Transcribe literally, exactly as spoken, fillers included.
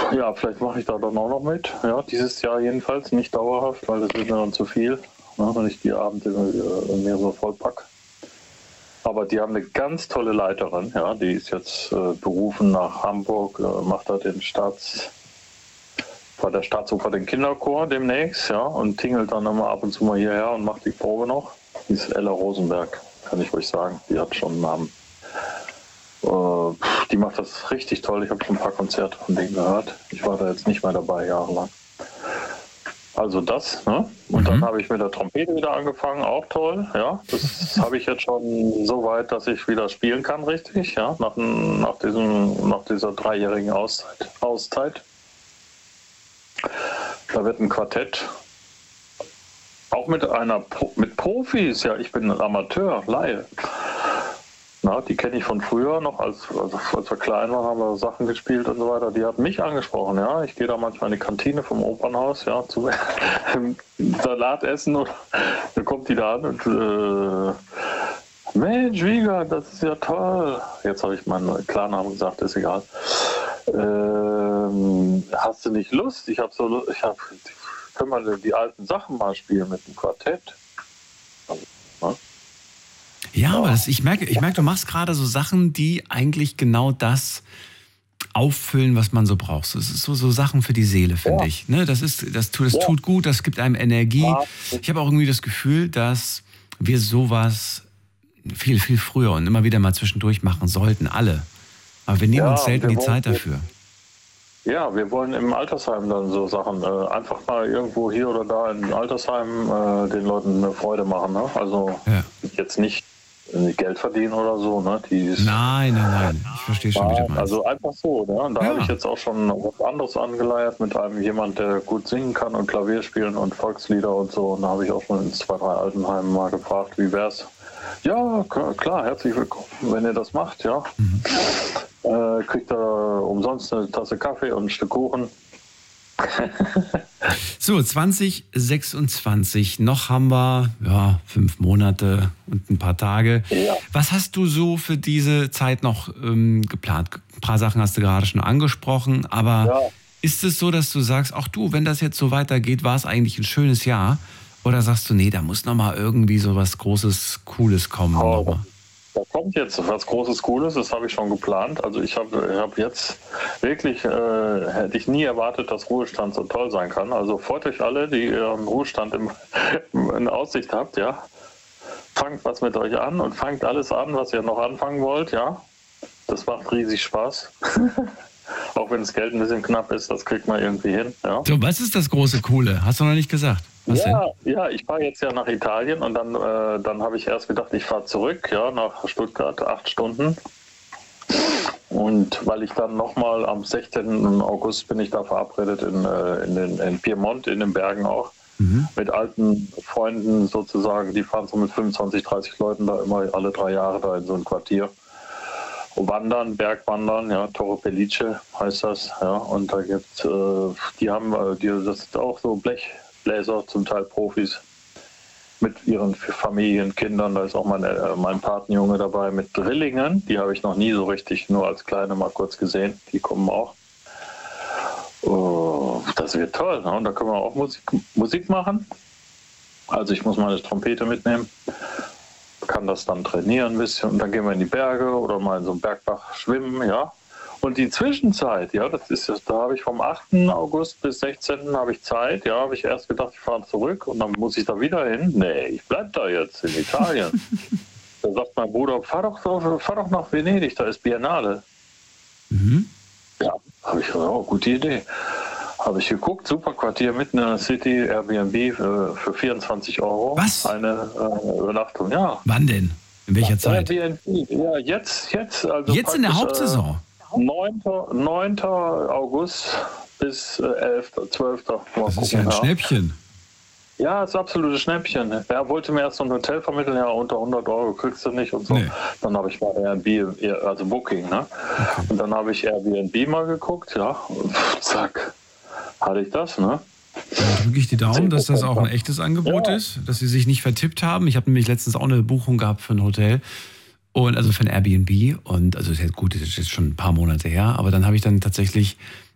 Ja, vielleicht mache ich da dann auch noch mit. Ja, dieses Jahr jedenfalls, nicht dauerhaft, weil das wird mir dann zu viel, ne, wenn ich die Abende äh, mir so vollpack. Aber die haben eine ganz tolle Leiterin, ja, die ist jetzt äh, berufen nach Hamburg, äh, macht da den Staats, bei der Staatsoper den Kinderchor demnächst, ja, und tingelt dann immer ab und zu mal hierher und macht die Probe noch. Die ist Ella Rosenberg, kann ich ruhig sagen. Die hat schon einen Namen. Äh, die macht das richtig toll. Ich habe schon ein paar Konzerte von denen gehört. Ich war da jetzt nicht mehr dabei, jahrelang. Also das, ne? Und mhm. dann habe ich mit der Trompete wieder angefangen, auch toll, ja. Das habe ich jetzt schon so weit, dass ich wieder spielen kann, richtig, ja, nach, nach, diesem, nach dieser dreijährigen Auszeit. Auszeit. Da wird ein Quartett, auch mit einer mit Profis, ja, ich bin ein Amateur, Laie. Na, die kenne ich von früher noch, als, also als wir klein waren, haben wir Sachen gespielt und so weiter. Die hat mich angesprochen, ja. Ich gehe da manchmal in die Kantine vom Opernhaus, ja, zum Salat essen und dann kommt die da an und äh, Mensch, Wiegand, das ist ja toll. Jetzt habe ich meinen Klarnamen gesagt, ist egal. Ähm, hast du nicht Lust? Ich habe so Lust, ich habe, können wir die alten Sachen mal spielen mit dem Quartett? Ja, ja, aber das, ich merke, ich merke, du machst gerade so Sachen, die eigentlich genau das auffüllen, was man so braucht. Das ist so, so Sachen für die Seele, finde ja. ich. Ne, das ist, das tut, das ja. tut gut, das gibt einem Energie. Ja. Ich habe auch irgendwie das Gefühl, dass wir sowas viel, viel früher und immer wieder mal zwischendurch machen sollten, alle. Aber wir nehmen ja, uns selten die Zeit dafür. Ja, wir wollen im Altersheim dann so Sachen, äh, einfach mal irgendwo hier oder da im Altersheim äh, den Leuten eine Freude machen. Ne? Also ja. jetzt nicht Geld verdienen oder so. Ne? Die ist, nein, nein, nein, ich verstehe schon, wie du meinst. Also einfach so. Ne? Und da ja. habe ich jetzt auch schon was anderes angeleiert mit einem jemand, der gut singen kann und Klavier spielen und Volkslieder und so. Und da habe ich auch schon in zwei, drei Altenheimen mal gefragt, wie wär's? Ja, klar, herzlich willkommen, wenn ihr das macht, ja. Mhm. Äh, kriegt er umsonst eine Tasse Kaffee und ein Stück Kuchen. So, zwanzig sechsundzwanzig, noch haben wir ja, fünf Monate und ein paar Tage. Ja. Was hast du so für diese Zeit noch ähm, geplant? Ein paar Sachen hast du gerade schon angesprochen, aber ja. ist es so, dass du sagst, ach du, wenn das jetzt so weitergeht, war es eigentlich ein schönes Jahr? Oder sagst du, nee, da muss nochmal irgendwie so was Großes, Cooles kommen? Oh, da kommt jetzt was Großes, Cooles, das habe ich schon geplant. Also ich habe hab jetzt wirklich, äh, hätte ich nie erwartet, dass Ruhestand so toll sein kann. Also freut euch alle, die ihren Ruhestand im, in Aussicht habt, ja. Fangt was mit euch an und fangt alles an, was ihr noch anfangen wollt, ja. Das macht riesig Spaß. Auch wenn das Geld ein bisschen knapp ist, das kriegt man irgendwie hin. Ja. So, was ist das große Coole? Hast du noch nicht gesagt? Was ja, denn? ja, ich fahre jetzt ja nach Italien und dann, äh, dann habe ich erst gedacht, ich fahre zurück, ja, nach Stuttgart, acht Stunden. Und weil ich dann nochmal am sechzehnten August bin ich da verabredet in, äh, in, den, in Piemont, in den Bergen auch, mhm. mit alten Freunden sozusagen. Die fahren so mit fünfundzwanzig, dreißig Leuten da immer alle drei Jahre da in so ein Quartier. Wandern, Bergwandern, ja, Torre Pellice heißt das, ja, und da gibt's, äh, die haben, äh, die, das sind auch so Blechbläser, zum Teil Profis, mit ihren Familien, Kindern, da ist auch mein, äh, mein Patenjunge dabei mit Drillingen, die habe ich noch nie so richtig, nur als Kleine mal kurz gesehen, die kommen auch. Oh, das wird toll, ne? Und da können wir auch Musik, Musik machen, also ich muss meine Trompete mitnehmen. Kann das dann trainieren ein bisschen und dann gehen wir in die Berge oder mal in so einem Bergbach schwimmen, ja. Und die Zwischenzeit, ja, das ist das, da habe ich vom achten August bis sechzehnten habe ich Zeit, ja, habe ich erst gedacht, ich fahre zurück und dann muss ich da wieder hin. Nee, ich bleib da jetzt in Italien. Da sagt mein Bruder, fahr doch, fahr doch nach Venedig, da ist Biennale. Mhm. Ja, habe ich gesagt, oh, gute Idee. Habe ich geguckt, super Quartier mitten in der City, Airbnb für, für vierundzwanzig Euro. Was? Eine äh, Übernachtung, ja. Wann denn? In welcher ja, Zeit? Airbnb, ja, jetzt. Jetzt, also jetzt in der Hauptsaison? Äh, neunten August bis äh, elften, zwölften Mal das gucken, ist ja ein ja. Schnäppchen. Ja, das ist absolutes Schnäppchen. Er wollte mir erst so ein Hotel vermitteln, ja, unter hundert Euro kriegst du nicht und so. Nee. Dann habe ich mal Airbnb, also Booking, ne? Okay. Und dann habe ich Airbnb mal geguckt, ja, und zack. Hatte ich das, ne? Dann drücke ich die Daumen, dass das auch ein echtes Angebot ja. ist, dass sie sich nicht vertippt haben. Ich habe nämlich letztens auch eine Buchung gehabt für ein Hotel und also für ein Airbnb und also ist jetzt gut, das ist jetzt schon ein paar Monate her, aber dann habe ich dann tatsächlich